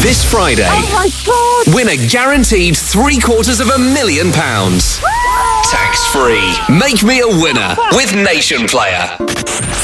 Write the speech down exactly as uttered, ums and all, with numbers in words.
This Friday, Oh my God! win a guaranteed three quarters of a million pounds. Tax free. Make me a winner with Nation Player.